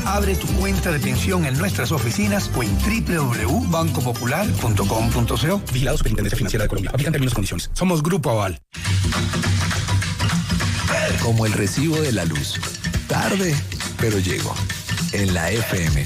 Abre tu cuenta de pensión en nuestras oficinas o en www.bancopopular.com.co. Vigilado Superintendencia Financiera de Colombia. Aplican términos y condiciones. Somos Grupo Aval. Como el recibo de la luz. Tarde, pero llego. En la FM.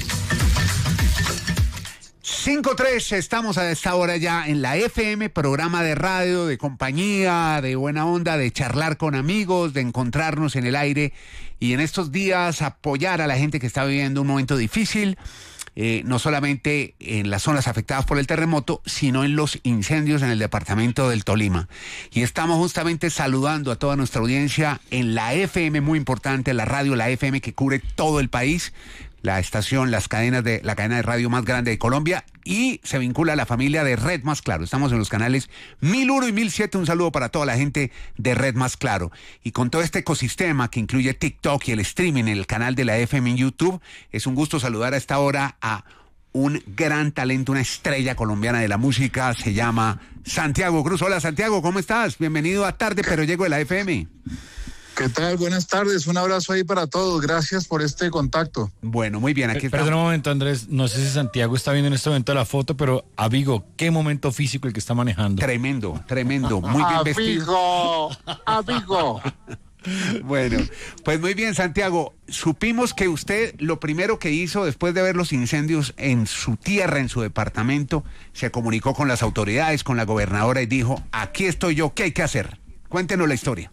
5:03, estamos a esta hora ya en la FM, programa de radio, de compañía, de buena onda, de charlar con amigos, de encontrarnos en el aire y en estos días apoyar a la gente que está viviendo un momento difícil, no solamente en las zonas afectadas por el terremoto, sino en los incendios en el departamento del Tolima. Y estamos justamente saludando a toda nuestra audiencia en la FM, muy importante, la radio, la FM que cubre todo el país, la estación, la cadena de radio más grande de Colombia, y se vincula a la familia de Red Más Claro. Estamos en los canales 1001 y 1007. Un saludo para toda la gente de Red Más Claro. Y con todo este ecosistema que incluye TikTok y el streaming en el canal de la FM en YouTube, es un gusto saludar a esta hora a un gran talento, una estrella colombiana de la música. Se llama Santiago Cruz. Hola, Santiago, ¿cómo estás? Bienvenido a Tarde Pero Llego de la FM. ¿Qué tal? Buenas tardes, un abrazo ahí para todos, gracias por este contacto. Bueno, muy bien, aquí estamos. Perdón un momento, Andrés, no sé si Santiago está viendo en este momento la foto, pero Abigo, qué momento físico el que está manejando. Tremendo, muy bien vestido. Abigo. Bueno, pues muy bien, Santiago, supimos que usted lo primero que hizo después de ver los incendios en su tierra, en su departamento, se comunicó con las autoridades, con la gobernadora y dijo, aquí estoy yo, ¿qué hay que hacer? Cuéntenos la historia.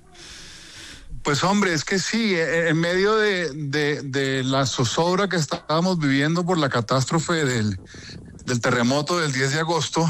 Pues hombre, es que sí, en medio de la zozobra que estábamos viviendo por la catástrofe del terremoto del 10 de agosto,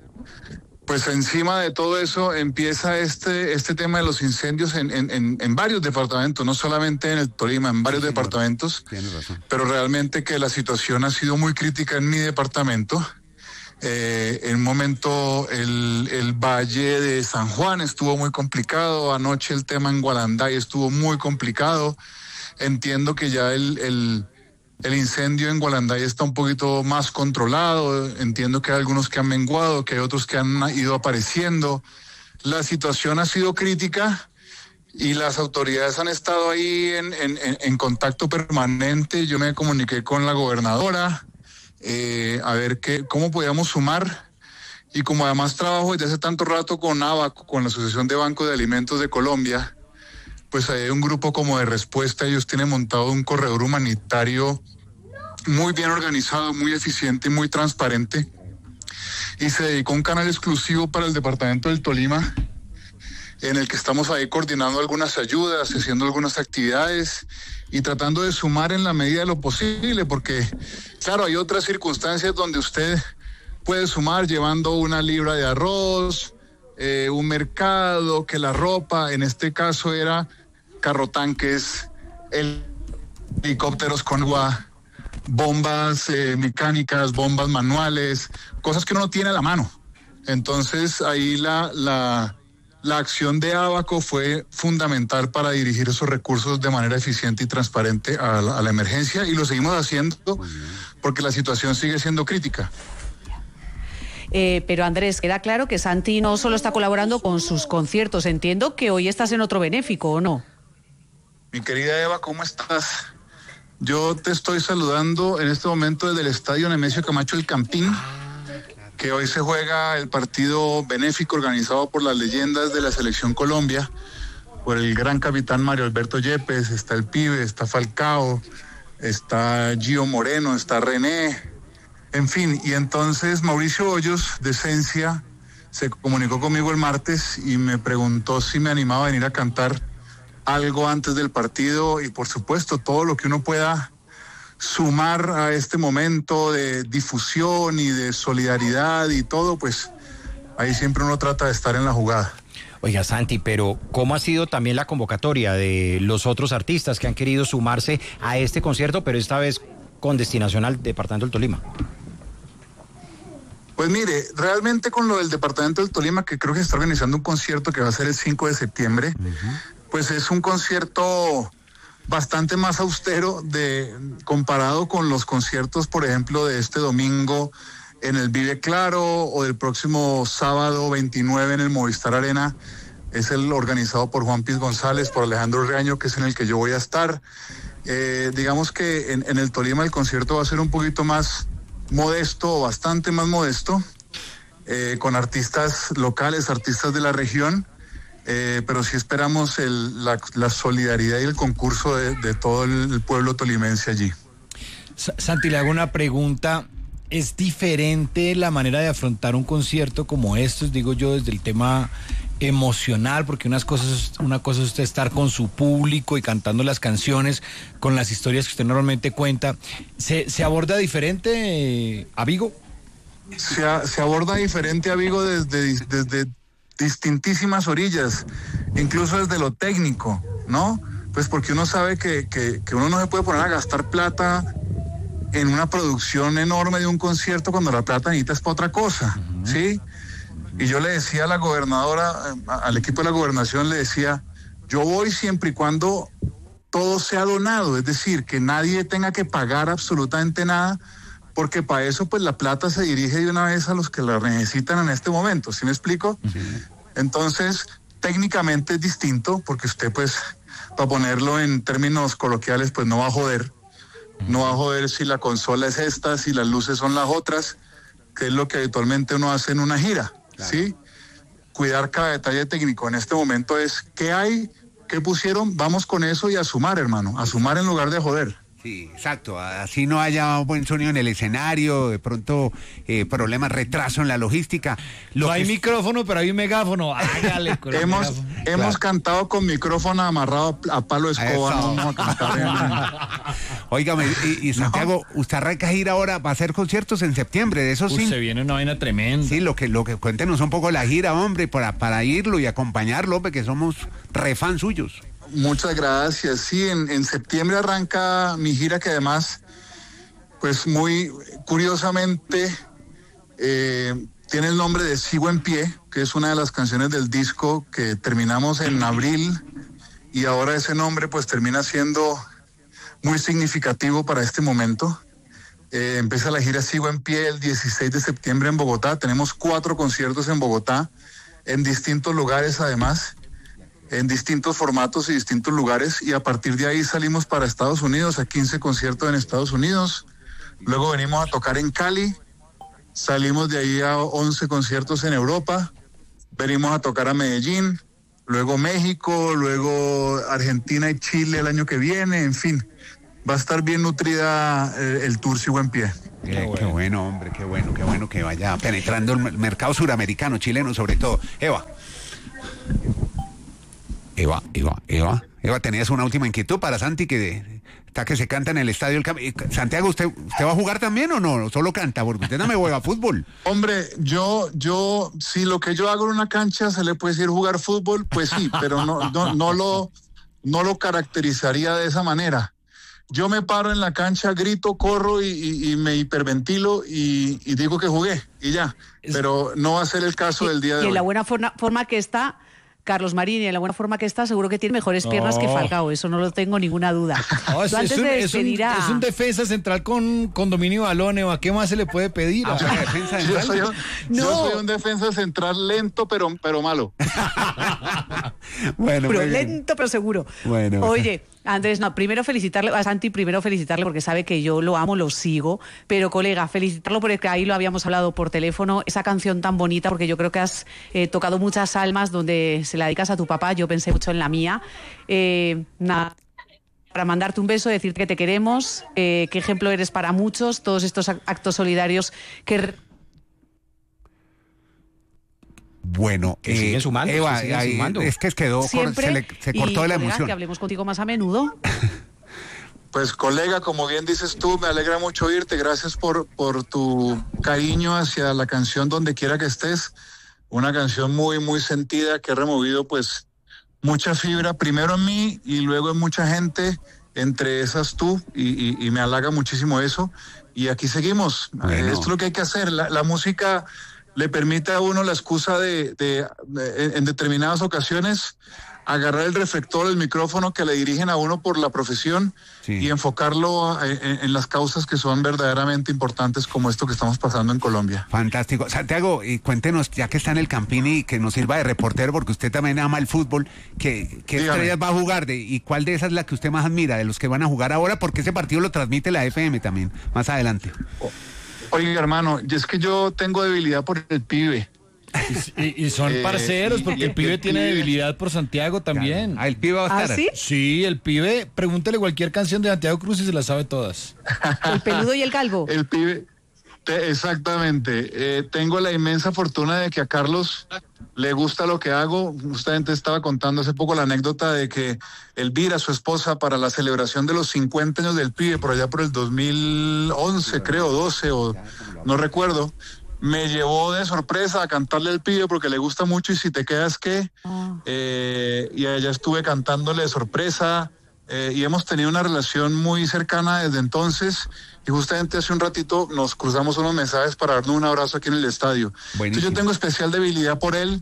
pues encima de todo eso empieza este tema de los incendios en varios departamentos, no solamente en el Tolima, en varios departamentos, pero realmente que la situación ha sido muy crítica en mi departamento. En un momento el Valle de San Juan estuvo muy complicado, anoche el tema en Gualanday estuvo muy complicado. Entiendo que ya el incendio en Gualanday está un poquito más controlado, entiendo que hay algunos que han menguado, que hay otros que han ido apareciendo. La situación ha sido crítica y las autoridades han estado ahí en contacto permanente. Yo me comuniqué con la gobernadora, a ver cómo podíamos sumar, y como además trabajo desde hace tanto rato con ABACO, con la Asociación de Bancos de Alimentos de Colombia, pues hay un grupo como de respuesta. Ellos tienen montado un corredor humanitario muy bien organizado, muy eficiente y muy transparente, y se dedicó un canal exclusivo para el departamento del Tolima, en el que estamos ahí coordinando algunas ayudas, haciendo algunas actividades y tratando de sumar en la medida de lo posible, porque claro, hay otras circunstancias donde usted puede sumar llevando una libra de arroz, un mercado, que la ropa. En este caso era carrotanques, helicópteros con agua, bombas mecánicas, bombas manuales, cosas que uno no tiene a la mano. Entonces ahí la acción de ABACO fue fundamental para dirigir esos recursos de manera eficiente y transparente a la emergencia, y lo seguimos haciendo porque la situación sigue siendo crítica. Pero Andrés, queda claro que Santi no solo está colaborando con sus conciertos, entiendo que hoy estás en otro benéfico, ¿o no? Mi querida Eva, ¿cómo estás? Yo te estoy saludando en este momento desde el Estadio Nemesio Camacho El Campín, que hoy se juega el partido benéfico organizado por las leyendas de la Selección Colombia, por el gran capitán Mario Alberto Yepes. Está el Pibe, está Falcao, está Gio Moreno, está René, en fin. Y entonces Mauricio Hoyos, de Esencia, se comunicó conmigo el martes y me preguntó si me animaba a venir a cantar algo antes del partido, y por supuesto todo lo que uno pueda sumar a este momento de difusión y de solidaridad y todo, pues ahí siempre uno trata de estar en la jugada. Oiga, Santi, pero ¿cómo ha sido también la convocatoria de los otros artistas que han querido sumarse a este concierto, pero esta vez con destinación al departamento del Tolima? Pues mire, realmente con lo del departamento del Tolima, que creo que se está organizando un concierto que va a ser el 5 de septiembre, pues es un concierto bastante más austero comparado con los conciertos, por ejemplo, de este domingo en el Vive Claro o del próximo sábado 29 en el Movistar Arena. Es el organizado por Juan Piz González, por Alejandro Reaño, que es en el que yo voy a estar. Digamos que en el Tolima el concierto va a ser un poquito más modesto, bastante más modesto, con artistas locales, artistas de la región, pero sí esperamos la solidaridad y el concurso de todo el pueblo tolimense allí. Santi, le hago una pregunta. ¿Es diferente la manera de afrontar un concierto como estos, digo yo, desde el tema emocional? Porque una cosa es usted estar con su público y cantando las canciones, con las historias que usted normalmente cuenta. ¿Se aborda diferente a Vigo? Se aborda diferente a Vigo desde distintísimas orillas, incluso desde lo técnico, ¿no? Pues porque uno sabe que uno no se puede poner a gastar plata en una producción enorme de un concierto cuando la plata necesita es para otra cosa, ¿sí? Y yo le decía a la gobernadora, al equipo de la gobernación, le decía, yo voy siempre y cuando todo sea donado, es decir, que nadie tenga que pagar absolutamente nada, porque para eso pues la plata se dirige de una vez a los que la necesitan en este momento, ¿sí me explico? Sí. Entonces, técnicamente es distinto, porque usted pues, para ponerlo en términos coloquiales, pues no va a joder. No va a joder si la consola es esta, si las luces son las otras, que es lo que habitualmente uno hace en una gira, claro. ¿Sí? Cuidar cada detalle técnico. En este momento es, ¿qué hay? ¿Qué pusieron? Vamos con eso y a sumar, hermano. A sumar en lugar de joder. Sí, exacto. Así no haya un buen sonido en el escenario, de pronto problemas, retraso en la logística. No hay micrófono, pero hay un megáfono. Hágale con hemos cantado con micrófono amarrado a palo de escoba. No vamos a cantar. Óigame, y Santiago, usted arranca a ir ahora, va a hacer conciertos en septiembre, de eso sí. Se viene una vaina tremenda. Sí, lo que cuéntenos un poco la gira, hombre, para irlo y acompañarlo, porque somos re fans suyos. Muchas gracias. Sí, en septiembre arranca mi gira, que además, pues muy curiosamente, tiene el nombre de Sigo en Pie, que es una de las canciones del disco que terminamos en abril, y ahora ese nombre pues termina siendo muy significativo para este momento. Empieza la gira Sigo en Pie el 16 de septiembre en Bogotá. Tenemos 4 conciertos en Bogotá, en distintos lugares además, en distintos formatos y distintos lugares, y a partir de ahí salimos para Estados Unidos, a 15 conciertos en Estados Unidos, luego venimos a tocar en Cali, salimos de ahí a 11 conciertos en Europa, venimos a tocar a Medellín, luego México, luego Argentina y Chile el año que viene, en fin, va a estar bien nutrida el tour Sigo en Pie. Qué bueno, hombre, qué bueno que vaya penetrando el mercado suramericano, chileno sobre todo. Eva, ¿tenías una última inquietud para Santi, que está que se canta en el estadio? Santiago, ¿usted va a jugar también o no? ¿Solo canta? Porque usted no me juega fútbol. Hombre, yo, si lo que yo hago en una cancha se le puede decir jugar fútbol, pues sí, pero no lo caracterizaría de esa manera. Yo me paro en la cancha, grito, corro y me hiperventilo y digo que jugué y ya. Pero no va a ser el caso del día de hoy. Y en la buena forma que está Carlos Marín, y en la buena forma que está, seguro que tiene mejores piernas que Falcao, eso no lo tengo ninguna duda. No, es un defensa central con dominio de balón, ¿a qué más se le puede pedir? Yo soy un defensa central lento, pero malo. Bueno, pero lento, pero seguro. Bueno. Oye, Andrés, primero felicitarle a Santi, porque sabe que yo lo amo, lo sigo, pero colega, felicitarlo porque ahí lo habíamos hablado por teléfono, esa canción tan bonita, porque yo creo que has tocado muchas almas donde se la dedicas a tu papá, yo pensé mucho en la mía. Para mandarte un beso, decirte que te queremos, qué ejemplo eres para muchos, todos estos actos solidarios que... Bueno, siguen sumando, Eva, sumando. Es que se cortó la emoción. Que hablemos contigo más a menudo. Pues colega, como bien dices tú, me alegra mucho oírte. Gracias por tu cariño hacia la canción Donde Quiera que Estés. Una canción muy, muy sentida que ha removido pues mucha fibra, primero en mí y luego en mucha gente, entre esas tú, y me halaga muchísimo eso. Y aquí seguimos. Bueno. Esto es lo que hay que hacer. La música le permite a uno la excusa en determinadas ocasiones agarrar el reflector, el micrófono que le dirigen a uno por la profesión y enfocarlo en las causas que son verdaderamente importantes como esto que estamos pasando en Colombia. Fantástico. Santiago, y cuéntenos, ya que está en el Campini, que nos sirva de reportero, porque usted también ama el fútbol, ¿qué estrellas va a jugar? ¿Y cuál de esas es la que usted más admira, de los que van a jugar ahora? Porque ese partido lo transmite la FM también, más adelante. Oiga, hermano, es que yo tengo debilidad por el pibe. Y son parceros, porque el pibe tiene debilidad por Santiago también. El pibe va a estar. ¿Ah, sí? Sí, el pibe, pregúntele cualquier canción de Santiago Cruz y se las sabe todas. El peludo y el calvo. El pibe, exactamente. Tengo la inmensa fortuna de que a Carlos le gusta lo que hago. Justamente estaba contando hace poco la anécdota de que Elvira, su esposa, para la celebración de los 50 años del pibe, por allá por el 2011, creo, 12, o no recuerdo, me llevó de sorpresa a cantarle al pibe porque le gusta mucho y si te quedas que y allá estuve cantándole de sorpresa y hemos tenido una relación muy cercana desde entonces y justamente hace un ratito nos cruzamos unos mensajes para darnos un abrazo aquí en el estadio. Entonces yo tengo especial debilidad por él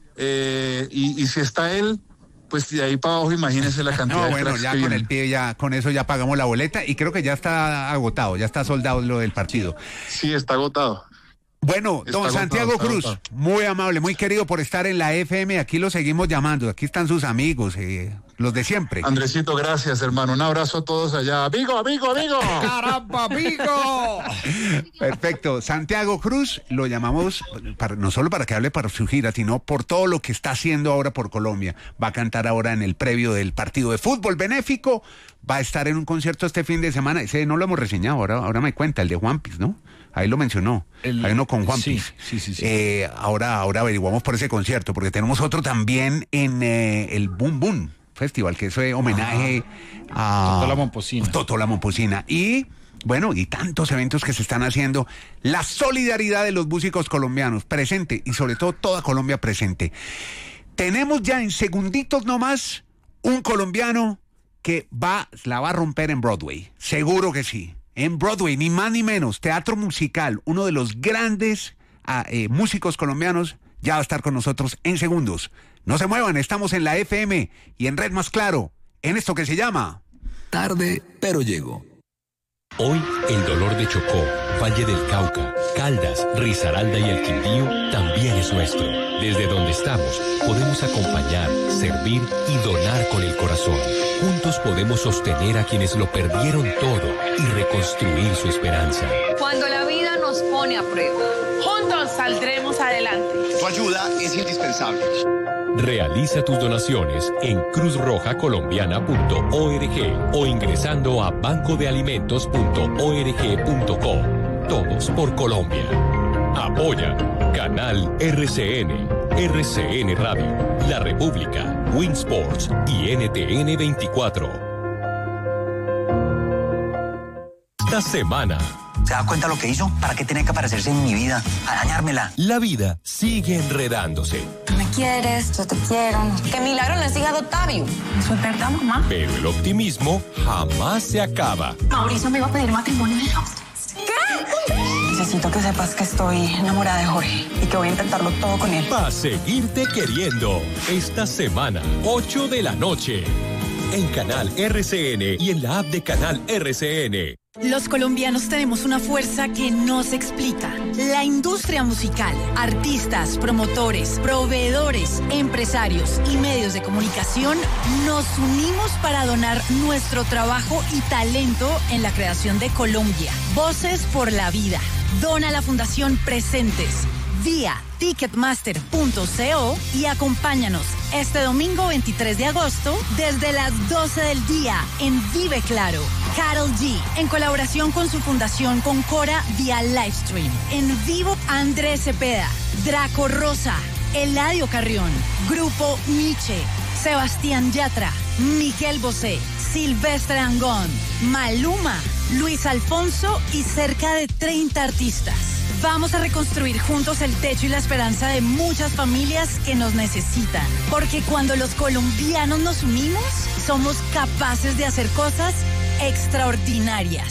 y si está él, pues de ahí para abajo imagínense la cantidad de cracks ya que con vienen. el pibe, ya con eso ya pagamos la boleta y creo que ya está agotado, ya está soldado lo del partido. Sí, está agotado. Bueno, Está don Santiago agotado, Cruz, está muy amable, muy querido por estar en la FM, aquí lo seguimos llamando, aquí están sus amigos, los de siempre. Andresito, gracias, hermano. Un abrazo a todos allá. ¡Amigo! ¡Caramba, amigo! Perfecto. Santiago Cruz lo llamamos no solo para que hable para su gira, sino por todo lo que está haciendo ahora por Colombia. Va a cantar ahora en el previo del partido de fútbol benéfico. Va a estar en un concierto este fin de semana. Ese no lo hemos reseñado, ahora me cuenta, el de Juanpis, ¿no? Ahí lo mencionó. Hay uno con Juanpis. Sí. Ahora averiguamos por ese concierto, porque tenemos otro también en el Boom Boom Festival, que es homenaje a Totó la Momposina. Y bueno, y tantos eventos que se están haciendo. La solidaridad de los músicos colombianos presente y sobre todo toda Colombia presente. Tenemos ya en segunditos nomás un colombiano que la va a romper en Broadway. Seguro que sí. En Broadway, ni más ni menos, teatro musical, uno de los grandes músicos colombianos, ya va a estar con nosotros en segundos. No se muevan, estamos en la FM y en Red Más Claro, en esto que se llama... Tarde, pero llego. Hoy, el dolor de Chocó, Valle del Cauca, Caldas, Risaralda y el Quindío también es nuestro. Desde donde estamos, podemos acompañar, servir y donar con el corazón. Juntos podemos sostener a quienes lo perdieron todo y reconstruir su esperanza. Cuando la vida nos pone a prueba, juntos saldremos adelante. Tu ayuda es indispensable. Realiza tus donaciones en cruzrojacolombiana.org o ingresando a bancodealimentos.org.co. Todos por Colombia. Apoya Canal RCN, RCN Radio, La República, Winsports y NTN 24. Esta semana. ¿Se da cuenta lo que hizo? ¿Para qué tiene que aparecerse en mi vida? A dañármela. La vida sigue enredándose. Me quieres, yo te quiero. ¡Qué milagro no es hija de Octavio! ¿Eso es verdad, mamá? Pero el optimismo jamás se acaba. Mauricio me iba a pedir matrimonio en los... ¿Qué? Necesito que sepas que estoy enamorada de Jorge y que voy a intentarlo todo con él. Va a seguirte queriendo. Esta semana, 8 de la noche. En Canal RCN y en la app de Canal RCN. Los colombianos tenemos una fuerza que no se explica. La industria musical, artistas, promotores, proveedores, empresarios y medios de comunicación nos unimos para donar nuestro trabajo y talento en la creación de Colombia. Voces por la vida. Dona a la Fundación Presentes vía ticketmaster.co y acompáñanos este domingo 23 de agosto desde las 12 del día en Vive Claro. Karol G, en colaboración con su fundación Concora vía Livestream. En vivo, Andrés Cepeda, Draco Rosa, Eladio Carrión, Grupo Nietzsche, Sebastián Yatra, Miguel Bosé, Silvestre Angón, Maluma, Luis Alfonso y cerca de 30 artistas. Vamos a reconstruir juntos el techo y la esperanza de muchas familias que nos necesitan. Porque cuando los colombianos nos unimos, somos capaces de hacer cosas extraordinarias.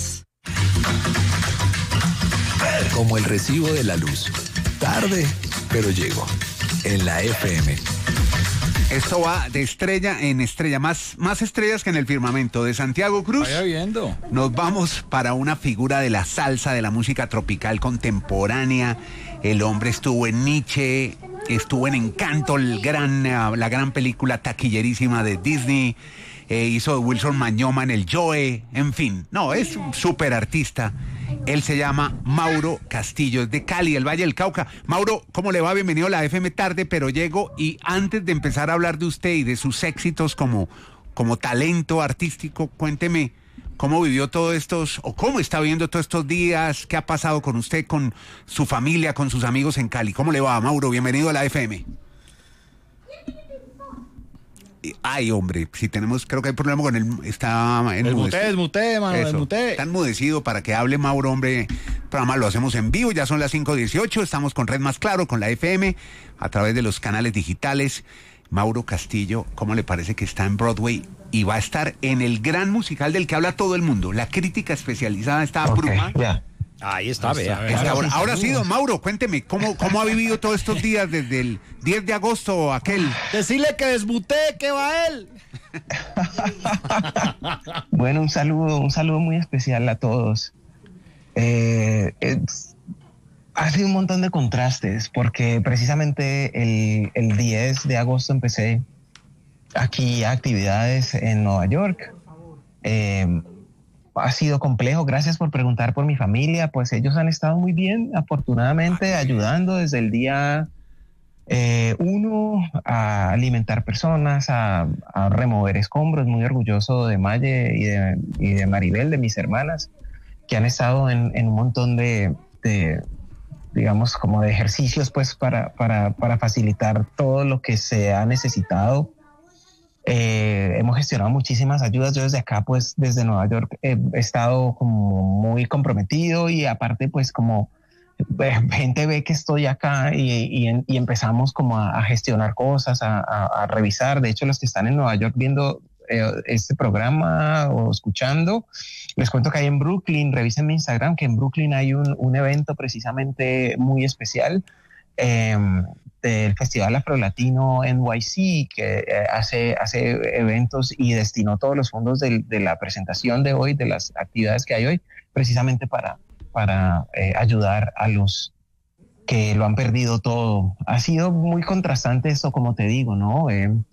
Como el recibo de la luz. Tarde, pero llego. En la FM. Esto va de estrella en estrella, más estrellas que en el firmamento. De Santiago Cruz Vaya viendo. nos vamos para una figura de la salsa, de la música tropical contemporánea. El hombre estuvo en Nietzsche, estuvo en Encanto, la gran película taquillerísima de Disney. Hizo de Wilson Mañoma en el Joe, en fin. No, es un súper artista. Él se llama Mauro Castillo, es de Cali, el Valle del Cauca. Mauro, ¿cómo le va? Bienvenido a la FM Tarde, pero llego y antes de empezar a hablar de usted y de sus éxitos como talento artístico, cuénteme cómo vivió todos estos, o cómo está viviendo todos estos días, qué ha pasado con usted, con su familia, con sus amigos en Cali. ¿Cómo le va, Mauro? Bienvenido a la FM. Ay, hombre, si tenemos, creo que hay problema con el... Está Desmuté, mano, desmuté. Está enmudecido para que hable Mauro, hombre. El programa lo hacemos en vivo, ya son las 5:18, estamos con Red Más Claro, con la FM, a través de los canales digitales. Mauro Castillo, ¿cómo le parece que está en Broadway? Y va a estar en el gran musical del que habla todo el mundo. La crítica especializada está abrumada. Ya. Ahí está, vea. Ahora sí, don Mauro, cuénteme, ¿cómo ha vivido todos estos días desde el 10 de agosto aquel? Decirle que desmuté, que va él. Bueno, un saludo muy especial a todos. Ha sido un montón de contrastes, porque precisamente el 10 de agosto empecé aquí actividades en Nueva York. Ha sido complejo. Gracias por preguntar por mi familia. Pues ellos han estado muy bien, afortunadamente, ayudando desde el día 1 a alimentar personas, a remover escombros. Muy orgulloso de Maye y de Maribel, de mis hermanas, que han estado en un montón de digamos, como de ejercicios, pues, para facilitar todo lo que se ha necesitado. Hemos gestionado muchísimas ayudas. Yo desde acá, pues desde Nueva York, he estado como muy comprometido y aparte, pues como gente ve que estoy acá y empezamos como a gestionar cosas, a revisar. De hecho, los que están en Nueva York viendo este programa o escuchando, les cuento que hay en Brooklyn, revisen mi Instagram, que en Brooklyn hay un evento precisamente muy especial del Festival Afrolatino NYC, que hace eventos y destinó todos los fondos de la presentación de hoy, de las actividades que hay hoy, precisamente para ayudar a los que lo han perdido todo. Ha sido muy contrastante esto, como te digo, ¿no?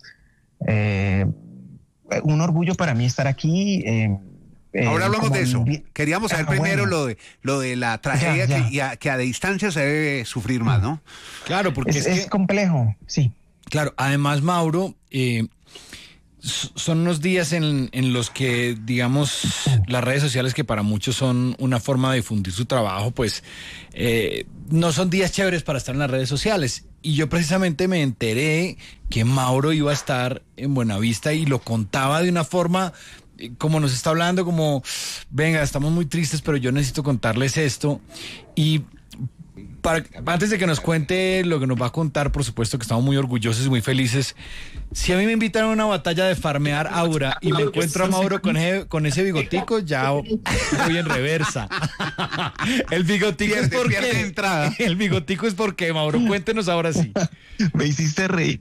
Un orgullo para mí estar aquí. Ahora hablamos de eso. Queríamos saber primero lo de la tragedia que a distancia se debe sufrir más, ¿no? Claro, porque es complejo, sí. Claro, además, Mauro, son unos días en los que, digamos, las redes sociales, que para muchos son una forma de difundir su trabajo, pues no son días chéveres para estar en las redes sociales. Y yo precisamente me enteré que Mauro iba a estar en Buenavista y lo contaba de una forma como nos está hablando, como, venga, estamos muy tristes, pero yo necesito contarles esto. Y antes de que nos cuente lo que nos va a contar, por supuesto que estamos muy orgullosos y muy felices. Si a mí me invitan a una batalla de farmear Aura y me encuentro a Mauro con ese bigotico, ya voy en reversa. El bigotico es porque entrada. El bigotico es porque, Mauro, cuéntenos ahora sí. Me hiciste reír.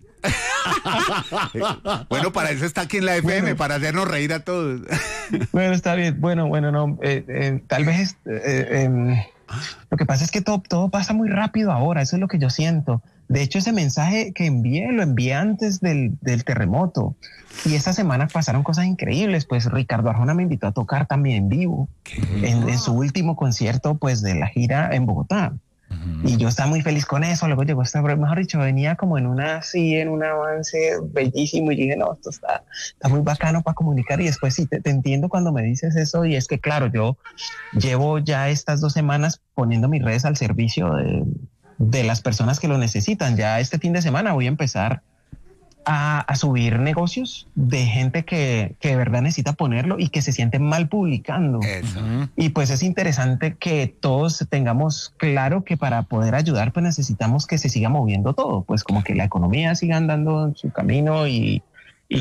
Bueno, para eso está aquí en la FM, para hacernos reír a todos. Bueno, está bien. Bueno, no. Tal vez lo que pasa es que todo pasa muy rápido ahora. Eso es lo que yo siento. De hecho, ese mensaje que lo envié antes del terremoto. Y esta semana pasaron cosas increíbles. Pues Ricardo Arjona me invitó a tocar también en vivo en su último concierto, pues, de la gira en Bogotá. Y yo estaba muy feliz con eso. Luego llegó mejor dicho, venía como en un avance bellísimo y dije, no, esto está muy bacano para comunicar. Y después sí, te entiendo cuando me dices eso. Y es que claro, yo llevo ya estas 2 semanas poniendo mis redes al servicio de las personas que lo necesitan. Ya este fin de semana voy a empezar a subir negocios de gente que de verdad necesita ponerlo y que se siente mal publicando. Eso. Y pues es interesante que todos tengamos claro que para poder ayudar pues necesitamos que se siga moviendo todo, pues como que la economía siga andando en su camino y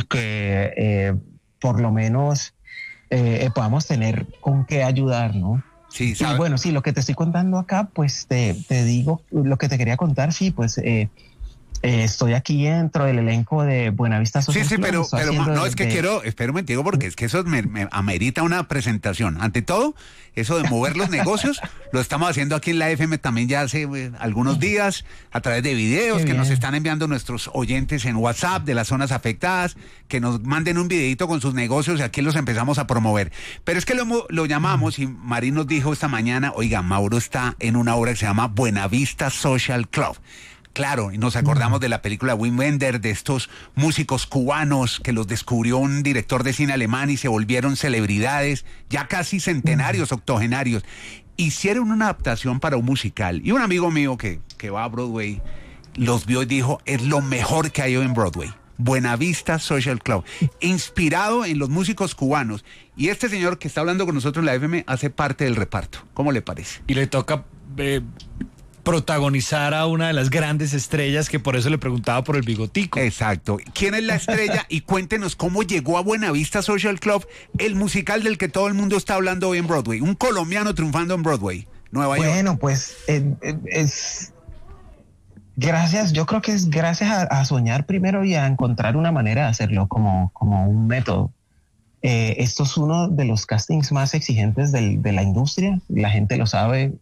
que por lo menos podamos tener con qué ayudar, ¿no? Sí, y bueno, sí, lo que te estoy contando acá, pues te digo, lo que te quería contar, sí, pues estoy aquí dentro del elenco de Buenavista Social Sí, Club. pero no, es que quiero, espera un momentico, porque es que eso me amerita una presentación. Ante todo, eso de mover los negocios, lo estamos haciendo aquí en la FM también ya hace algunos días, a través de videos que nos están enviando nuestros oyentes en WhatsApp de las zonas afectadas, que nos manden un videito con sus negocios y aquí los empezamos a promover. Pero es que lo llamamos y Marín nos dijo esta mañana, oiga, Mauro está en una obra que se llama Buenavista Social Club. Claro, y nos acordamos de la película Wim Wenders, de estos músicos cubanos que los descubrió un director de cine alemán y se volvieron celebridades, ya casi centenarios, octogenarios. Hicieron una adaptación para un musical y un amigo mío que va a Broadway los vio y dijo, es lo mejor que hay en Broadway. Buenavista Social Club, inspirado en los músicos cubanos. Y este señor que está hablando con nosotros en la FM hace parte del reparto. ¿Cómo le parece? Y le toca protagonizar a una de las grandes estrellas, que por eso le preguntaba por el bigotico. Exacto. ¿Quién es la estrella? Y cuéntenos cómo llegó a Buenavista Social Club, el musical del que todo el mundo está hablando hoy en Broadway. Un colombiano triunfando en Broadway, Nueva York. Bueno, pues es gracias, yo creo que es gracias a soñar primero y a encontrar una manera de hacerlo como un método. Esto es uno de los castings más exigentes de la industria, la gente lo sabe.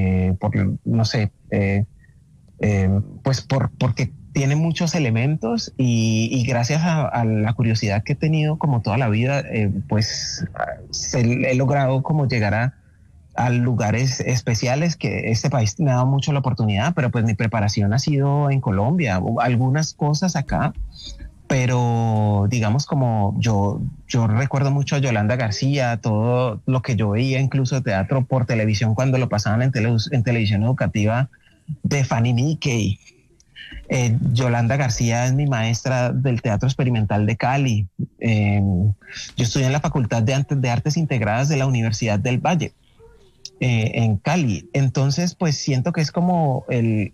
Porque tiene muchos elementos y gracias a la curiosidad que he tenido como toda la vida, he logrado como llegar a lugares especiales que este país me ha dado mucho la oportunidad, pero pues mi preparación ha sido en Colombia, algunas cosas acá, pero digamos como yo recuerdo mucho a Yolanda García, todo lo que yo veía incluso de teatro por televisión cuando lo pasaban en televisión educativa de Fanny Mickey. Yolanda García es mi maestra del Teatro Experimental de Cali. Yo estudié en la Facultad de Artes Integradas de la Universidad del Valle, en Cali. Entonces, pues siento que es como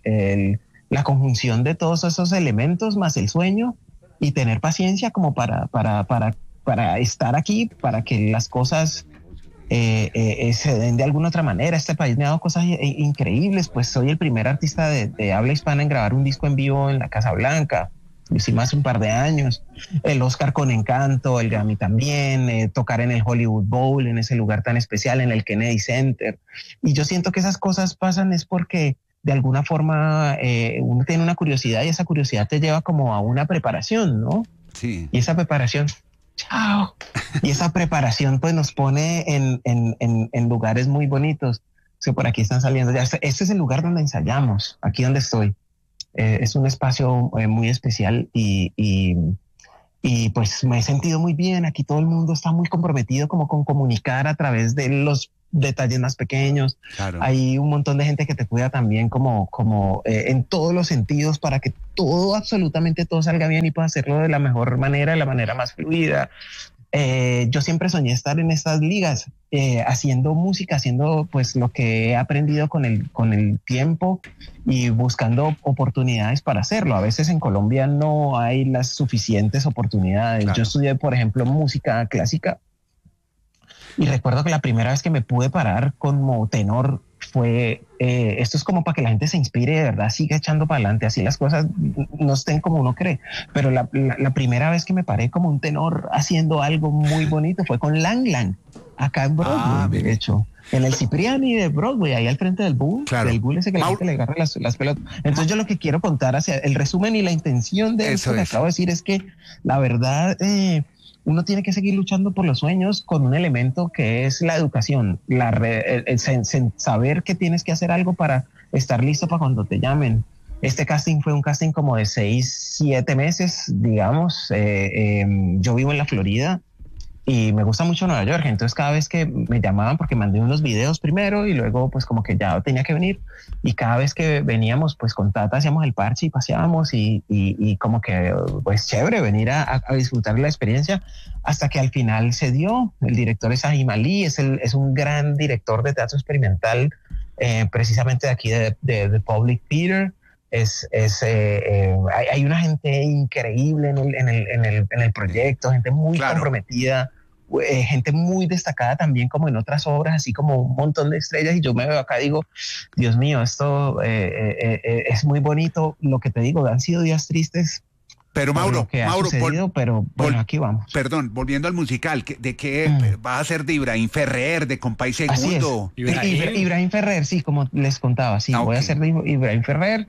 la conjunción de todos esos elementos más el sueño y tener paciencia como para estar aquí, para que las cosas se den de alguna otra manera. Este país me ha dado cosas increíbles, pues soy el primer artista de habla hispana en grabar un disco en vivo en la Casa Blanca. Lo hicimos hace un par de años. El Oscar con Encanto, el Grammy también, tocar en el Hollywood Bowl, en ese lugar tan especial, en el Kennedy Center. Y yo siento que esas cosas pasan es porque de alguna forma uno tiene una curiosidad y esa curiosidad te lleva como a una preparación, ¿no? Sí. Y esa preparación, ¡chao! Y esa preparación pues nos pone en lugares muy bonitos. Que por aquí están saliendo ya. Este es el lugar donde ensayamos, aquí donde estoy. Es un espacio muy especial y pues me he sentido muy bien. Aquí todo el mundo está muy comprometido como con comunicar a través de los detalles más pequeños. Claro. Hay un montón de gente que te cuida también como en todos los sentidos para que todo, absolutamente todo salga bien y puedas hacerlo de la mejor manera, de la manera más fluida. Yo siempre soñé estar en estas ligas, haciendo música, haciendo pues lo que he aprendido con el tiempo y buscando oportunidades para hacerlo. A veces en Colombia no hay las suficientes oportunidades. Claro. Yo estudié, por ejemplo, música clásica y recuerdo que la primera vez que me pude parar como tenor fue, esto es como para que la gente se inspire, de verdad, siga echando para adelante, así las cosas no estén como uno cree, pero la primera vez que me paré como un tenor haciendo algo muy bonito fue con Lang Lang, acá en Broadway, de hecho, en el Cipriani de Broadway, ahí al frente del Bull, del Bull ese que la gente le agarra las pelotas. Entonces yo lo que quiero contar hacia el resumen y la intención de esto que acabo de decir es que la verdad... uno tiene que seguir luchando por los sueños con un elemento que es la educación, saber que tienes que hacer algo para estar listo para cuando te llamen. Este casting fue un casting como de 6-7 meses, digamos. Yo vivo en la Florida y me gusta mucho Nueva York, entonces cada vez que me llamaban, porque mandé unos videos primero y luego pues como que ya tenía que venir, y cada vez que veníamos pues con Tata hacíamos el parche y paseábamos y como que pues chévere venir a disfrutar la experiencia, hasta que al final se dio. El director es Ahim Ali, es un gran director de teatro experimental, precisamente de aquí de Public Theater. Hay una gente increíble en el proyecto, gente muy comprometida, gente muy destacada también como en otras obras, así como un montón de estrellas, y yo me veo acá y digo, Dios mío, esto es muy bonito. Lo que te digo, han sido días tristes. Pero Mauro, pero bueno, aquí vamos. Perdón, volviendo al musical, ¿de qué va a ser de Ibrahim Ferrer, de Compay Segundo? Ibrahim Ferrer, sí, como les contaba, sí, voy a hacer de Ibrahim Ferrer.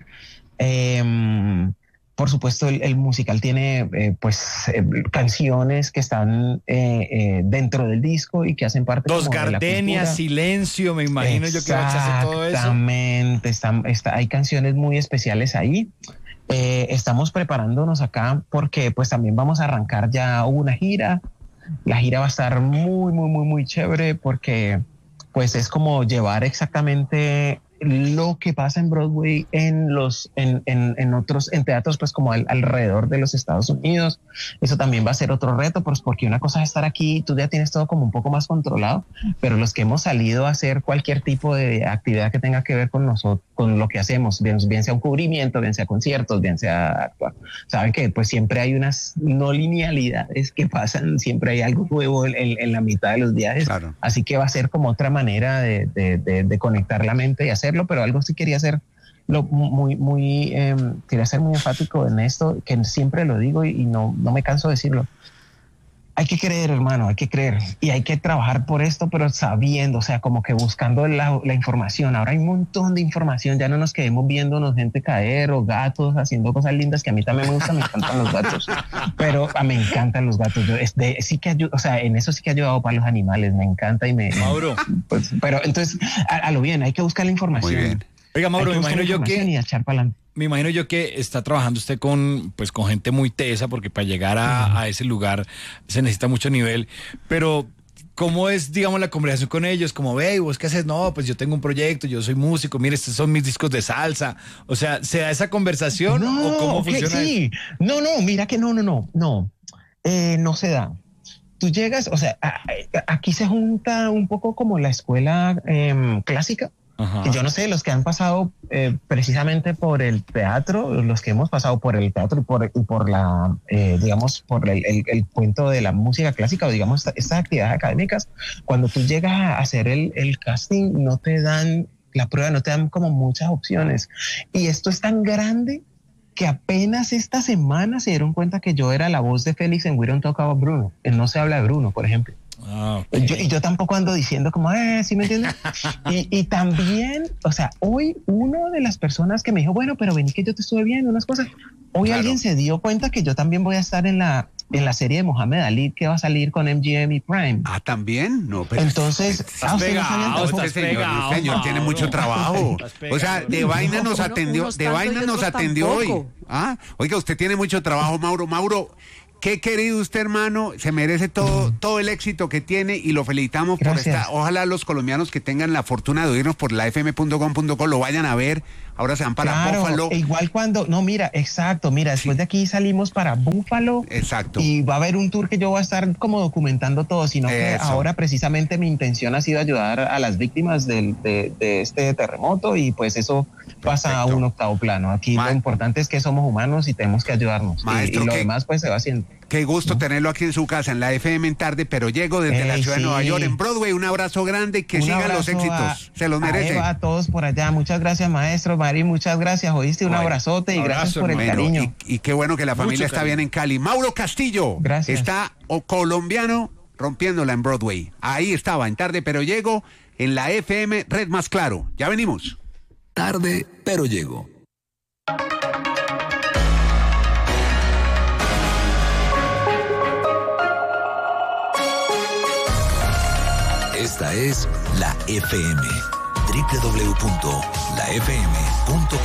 Por supuesto, el musical tiene canciones que están dentro del disco y que hacen parte Dos Gardenias, Silencio, me imagino yo que va a hacer todo eso. Exactamente, hay canciones muy especiales ahí. Estamos preparándonos acá porque pues también vamos a arrancar ya una gira. La gira va a estar muy, muy, muy, muy chévere porque pues es como llevar exactamente lo que pasa en Broadway en teatros pues como alrededor de los Estados Unidos. Eso también va a ser otro reto, pues porque una cosa es estar aquí, tú ya tienes todo como un poco más controlado, pero los que hemos salido a hacer cualquier tipo de actividad que tenga que ver con nosotros, con lo que hacemos, bien sea un cubrimiento, bien sea conciertos, bien sea actuar, saben que pues siempre hay unas no linealidades que pasan, siempre hay algo nuevo en la mitad de los viajes. Claro. Así que va a ser como otra manera de conectar la mente y hacerlo, pero algo sí quería hacer quería ser muy enfático en esto, que siempre lo digo y no me canso de decirlo. Hay que creer, hermano, hay que creer y hay que trabajar por esto, pero sabiendo, o sea, como que buscando la información. Ahora hay un montón de información, ya no nos quedemos viéndonos gente caer o gatos haciendo cosas lindas, que a mí también me gustan, me encantan los gatos, pero me encantan los gatos. Sí que ayuda, o sea, en eso sí que ha ayudado para los animales, me encanta y Mauro. Pues, pero entonces, a lo bien, hay que buscar la información. Muy bien. Oiga, Mauro, me imagino yo que está trabajando usted con gente muy tesa, porque para llegar a ese lugar se necesita mucho nivel, pero ¿cómo es, digamos, la conversación con ellos? Como, ve, ¿vos qué haces? No, pues yo tengo un proyecto, yo soy músico, mire, estos son mis discos de salsa. O sea, ¿se da esa conversación o cómo funciona sí. Eso? No, mira que no se da. Tú llegas, o sea, aquí se junta un poco como la escuela clásica. Ajá. Que yo no sé, los que han pasado precisamente por el teatro, los que hemos pasado por el teatro y por la, digamos, por el cuento de la música clásica o digamos estas actividades académicas, cuando tú llegas a hacer el casting no te dan la prueba, no te dan como muchas opciones. Y esto es tan grande que apenas esta semana se dieron cuenta que yo era la voz de Félix en We Don't Talk About Bruno, en No se habla de Bruno, por ejemplo. Okay. Yo tampoco ando diciendo como, ¿sí me entiendes? y también, o sea, hoy una de las personas que me dijo, bueno, pero vení que yo te estuve viendo unas cosas, hoy alguien se dio cuenta que yo también voy a estar en la serie de Mohamed Ali que va a salir con MGM y Prime. Ah, ¿también? No, pero entonces, señor tiene mucho trabajo. O sea, de vaina nos atendió hoy. Ah, oiga, usted tiene mucho trabajo, Mauro. Qué querido usted, hermano, se merece todo el éxito que tiene y lo felicitamos. Gracias. Ojalá los colombianos que tengan la fortuna de oírnos por la fm.com.co lo vayan a ver. Ahora se van para Búfalo. Igual después de aquí salimos para Búfalo. Exacto. Y va a haber un tour que yo voy a estar como documentando todo, sino que ahora precisamente mi intención ha sido ayudar a las víctimas de este terremoto y pues eso pasa a un octavo plano. Aquí lo importante es que somos humanos y tenemos que ayudarnos. Maestro, y lo demás pues se va haciendo. Qué gusto tenerlo aquí en su casa, en la FM en tarde, pero llego desde la ciudad de Nueva York, en Broadway. Un abrazo grande y que sigan los éxitos. Se los merece. A todos por allá. Muchas gracias, maestro. Mari, muchas gracias. Oíste, un abrazote y gracias por el cariño. Y qué bueno que la familia está bien en Cali. Mauro Castillo. Gracias. Está colombiano rompiéndola en Broadway. Ahí estaba en tarde, pero llego en la FM Red Más Claro. Ya venimos. Tarde, pero llego. Esta es la FM. www.lafm.com